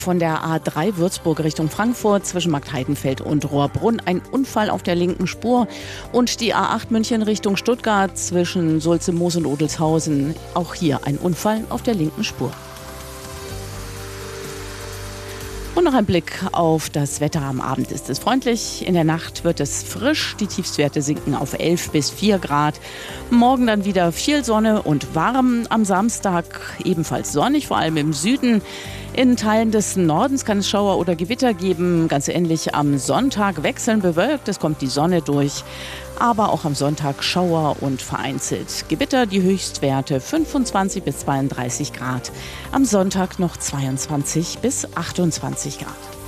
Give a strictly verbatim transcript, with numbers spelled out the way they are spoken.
Von der A drei Würzburg Richtung Frankfurt zwischen Marktheidenfeld und Rohrbrunn ein Unfall auf der linken Spur. Und die A acht München Richtung Stuttgart zwischen Sulzemoos und Odelshausen. Auch hier ein Unfall auf der linken Spur. Und noch ein Blick auf das Wetter. Am Abend ist es freundlich, in der Nacht wird es frisch, die Tiefstwerte sinken auf elf bis vier Grad. Morgen dann wieder viel Sonne und warm, am Samstag ebenfalls sonnig, vor allem im Süden. In Teilen des Nordens kann es Schauer oder Gewitter geben, ganz ähnlich am Sonntag wechseln bewölkt, es kommt die Sonne durch. Aber auch am Sonntag Schauer und vereinzelt Gewitter, die Höchstwerte fünfundzwanzig bis zweiunddreißig Grad. Am Sonntag noch zweiundzwanzig bis achtundzwanzig Grad.